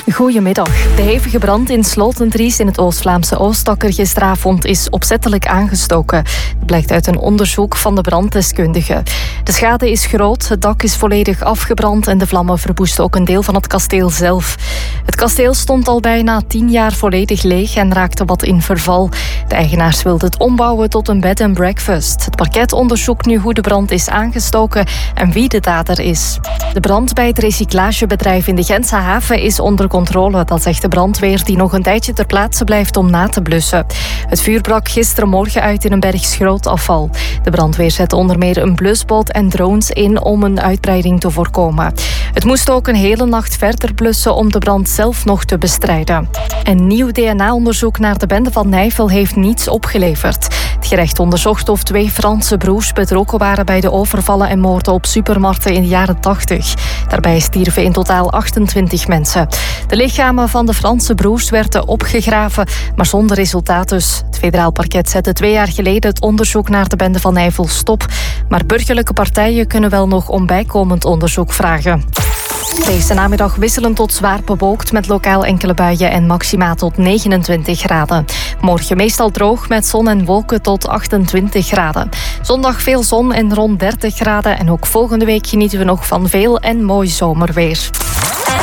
Goedemiddag. De hevige brand in Slotendries in het Oost-Vlaamse Oostakker gisteravond is opzettelijk aangestoken. Dat blijkt uit een onderzoek van de branddeskundigen. De schade is groot, het dak is volledig afgebrand en de vlammen verwoesten ook een deel van het kasteel zelf. Het kasteel stond al bijna 10 jaar volledig leeg en raakte wat in verval. De eigenaars wilden het ombouwen tot een bed and breakfast. Het parket onderzoekt nu hoe de brand is aangestoken en wie de dader is. De brand bij het recyclagebedrijf in de Gentse haven is onder controle. Dat zegt de brandweer die nog een tijdje ter plaatse blijft om na te blussen. Het vuur brak gisterenmorgen uit in een berg schrootafval. De brandweer zette onder meer een blusboot en drones in om een uitbreiding te voorkomen. Het moest ook een hele nacht verder blussen om de brand zelf nog te bestrijden. Een nieuw DNA-onderzoek naar de bende van Nijvel heeft niets opgeleverd. Het gerecht onderzocht of 2 Franse broers betrokken waren bij de overvallen en moorden op supermarkten in de jaren 80. Daarbij stierven in totaal 28 mensen. De lichamen van de Franse broers werden opgegraven, maar zonder resultaat dus. Het federaal parket zette 2 jaar geleden het onderzoek naar de bende van Nijvel stop. Maar burgerlijke partijen kunnen wel nog om bijkomend onderzoek vragen. Deze namiddag wisselend tot zwaar bewolkt met lokaal enkele buien en maxima tot 29 graden. Morgen meestal droog met zon en wolken tot 28 graden. Zondag veel zon en rond 30 graden en ook volgende week genieten we nog van veel en mooi zomerweer.